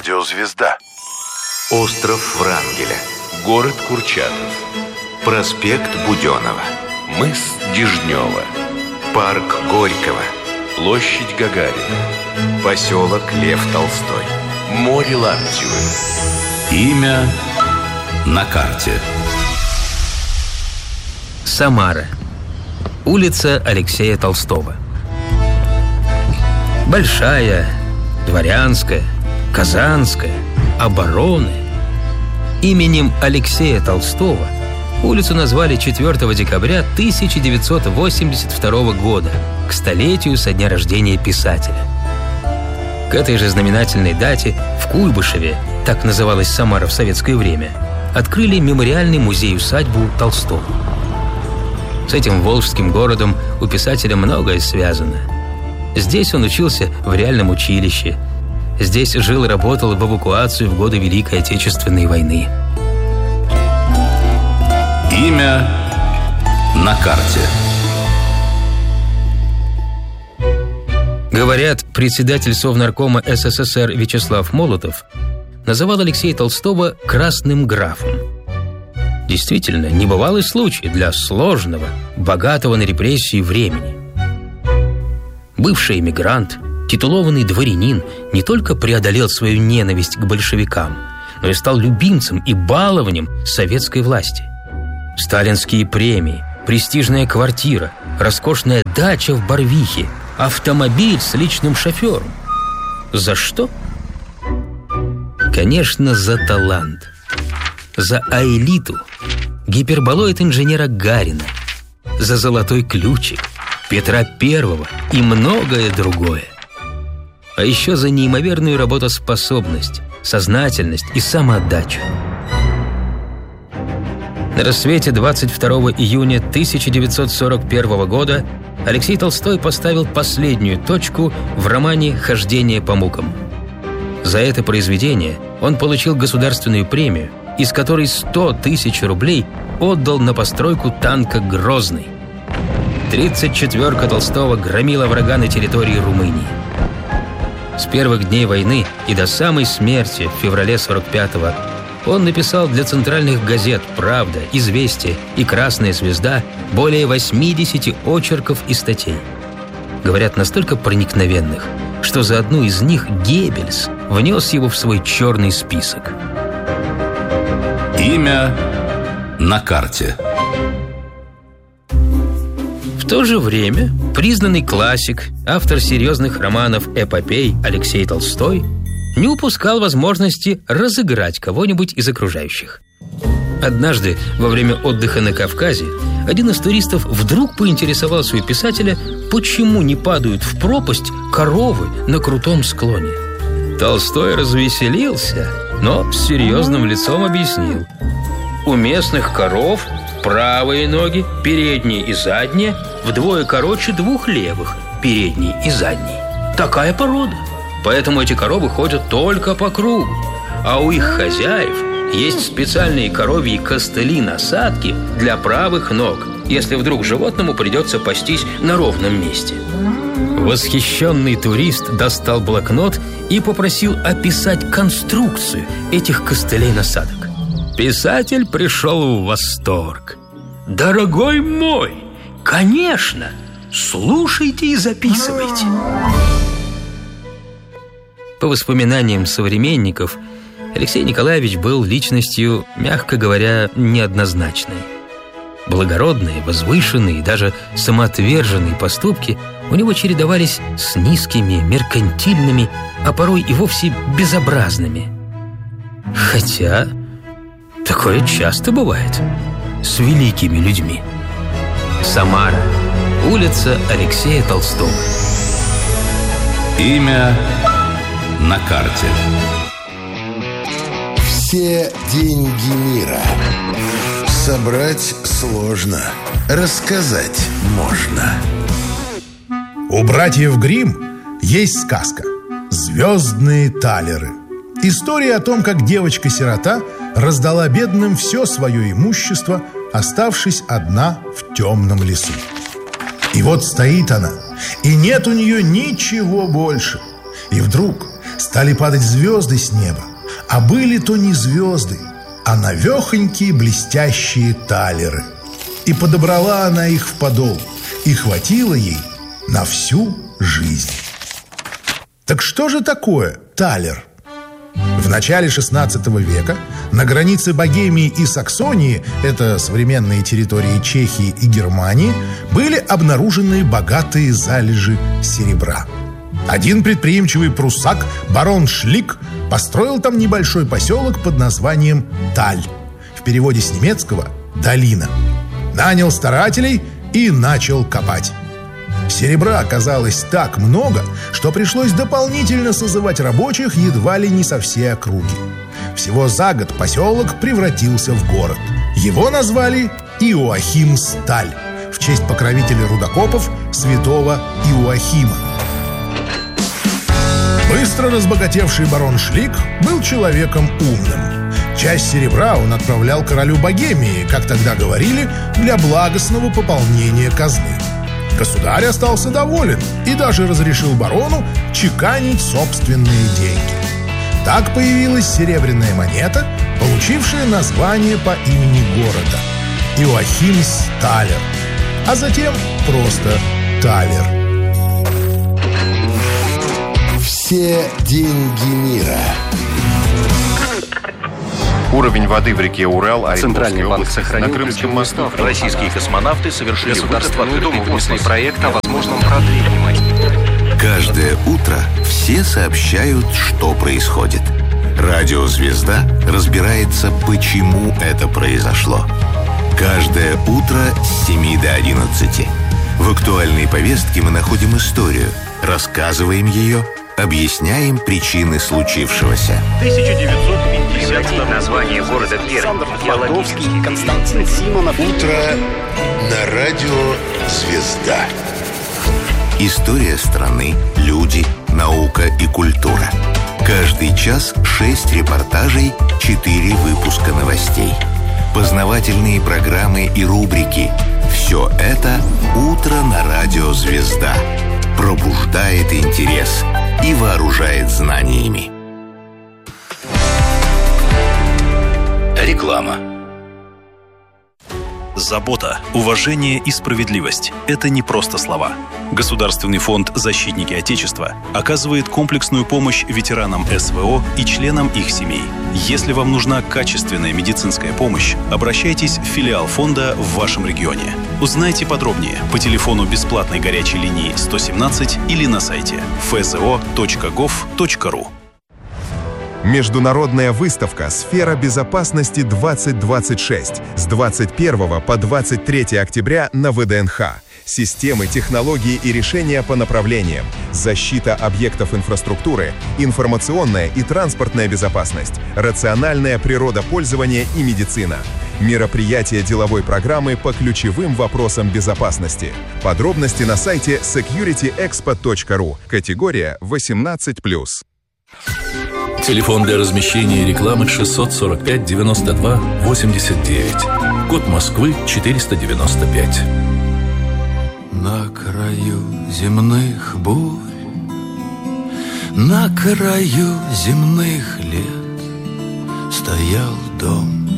Радиозвезда. Остров Врангеля. Город Курчатов. Проспект Буденова. Мыс Дежнева. Парк Горького. Площадь Гагарина. Поселок Лев Толстой. Море Лаптевы. Имя на карте. Самара. Улица Алексея Толстого. Большая, Дворянская, Казанская, Обороны. Именем Алексея Толстого улицу назвали 4 декабря 1982 года, к столетию со дня рождения писателя. К этой же знаменательной дате в Куйбышеве, так называлась Самара в советское время, открыли мемориальный музей-усадьбу Толстого. С этим волжским городом у писателя многое связано. Здесь он учился в реальном училище. Здесь жил и работал в эвакуацию в годы Великой Отечественной войны. Имя на карте. Говорят, председатель Совнаркома СССР Вячеслав Молотов называл Алексея Толстого «красным графом». Действительно, небывалый случай для сложного, богатого на репрессии времени. Бывший эмигрант, титулованный дворянин не только преодолел свою ненависть к большевикам, но и стал любимцем и балованием советской власти. Сталинские премии, престижная квартира, роскошная дача в Барвихе, автомобиль с личным шофером. За что? Конечно, за талант. За аэлиту, гиперболоид инженера Гарина, за золотой ключик, Петра Первого и многое другое. А еще за неимоверную работоспособность, сознательность и самоотдачу. На рассвете 22 июня 1941 года Алексей Толстой поставил последнюю точку в романе «Хождение по мукам». За это произведение он получил государственную премию, из которой 100 тысяч рублей отдал на постройку танка «Грозный». 34-ка Толстого громила врага на территории Румынии. С первых дней войны и до самой смерти в феврале 45-го он написал для центральных газет «Правда», «Известия» и «Красная звезда» более 80 очерков и статей. Говорят, настолько проникновенных, что за одну из них Геббельс внес его в свой черный список. Имя на карте. В то же время признанный классик, автор серьезных романов эпопей Алексей Толстой не упускал возможности разыграть кого-нибудь из окружающих. Однажды, во время отдыха на Кавказе, один из туристов вдруг поинтересовался у писателя, почему не падают в пропасть коровы на крутом склоне. Толстой развеселился, но с серьезным лицом объяснил: у местных коров правые ноги, передние и задние, вдвое короче двух левых, передний и задний. Такая порода. Поэтому эти коровы ходят только по кругу. А у их хозяев есть специальные коровьи костыли-насадки для правых ног, если вдруг животному придется пастись на ровном месте. Восхищенный турист достал блокнот и попросил описать конструкцию этих костылей-насадок. Писатель пришел в восторг. «Дорогой мой, конечно! Слушайте и записывайте!» По воспоминаниям современников, Алексей Николаевич был личностью, мягко говоря, неоднозначной. Благородные, возвышенные и даже самоотверженные поступки у него чередовались с низкими, меркантильными, а порой и вовсе безобразными. Хотя такое часто бывает с великими людьми. Самара. Улица Алексея Толстого. Имя на карте. Все деньги мира собрать сложно, рассказать можно. У братьев Гримм есть сказка «Звездные талеры». История о том, как девочка-сирота раздала бедным все свое имущество, оставшись одна в темном лесу. И вот стоит она, и нет у нее ничего больше. И вдруг с стали падать звезды с неба. А были то не звезды, а навехонькие блестящие талеры. И подобрала она их в подол, и хватило ей на всю жизнь. Так что же такое талер? В начале XVI века на границе Богемии и Саксонии, это современные территории Чехии и Германии, были обнаружены богатые залежи серебра. Один предприимчивый пруссак, барон Шлик, построил там небольшой поселок под названием Таль. В переводе с немецкого «долина». Нанял старателей и начал копать. Серебра оказалось так много, что пришлось дополнительно созывать рабочих едва ли не со всей округи. Всего за год поселок превратился в город. Его назвали Иоахимсталь в честь покровителя рудокопов святого Иоахима. Быстро разбогатевший барон Шлик был человеком умным. Часть серебра он отправлял королю Богемии, как тогда говорили, для благостного пополнения казны. Государь остался доволен и даже разрешил барону чеканить собственные деньги. Так появилась серебряная монета, получившая название по имени города – Иоахимсталер, а затем просто талер. Все деньги мира. Уровень воды в реке Урал, Центральный банк сохранил на Крымском мосту. Российские космонавты совершили Государственную Думу внесли проект о возможном продлении. Каждое утро все сообщают, что происходит. Радио «Звезда» разбирается, почему это произошло. Каждое утро с 7 до 11. В актуальной повестке мы находим историю, рассказываем ее, объясняем причины случившегося. 1950 название города Пермь. Володовский, Константин Симонов. Утро на радио «Звезда». История страны, люди, наука и культура. Каждый час 6 репортажей, 4 выпуска новостей. Познавательные программы и рубрики. Все это «Утро на радио «Звезда». Пробуждает интерес и вооружает знаниями. Реклама. Забота, уважение и справедливость – это не просто слова. Государственный фонд «Защитники Отечества» оказывает комплексную помощь ветеранам СВО и членам их семей. Если вам нужна качественная медицинская помощь, обращайтесь в филиал фонда в вашем регионе. Узнайте подробнее по телефону бесплатной горячей линии 117 или на сайте fzo.gov.ru. Международная выставка «Сфера безопасности-2026» с 21 по 23 октября на ВДНХ. Системы, технологии и решения по направлениям. Защита объектов инфраструктуры, информационная и транспортная безопасность, рациональное природопользование и медицина. Мероприятия деловой программы по ключевым вопросам безопасности. Подробности на сайте securityexpo.ru. Категория 18+. Телефон для размещения рекламы 645 92 89. Код Москвы 495. На краю земных бурь, на краю земных лет стоял дом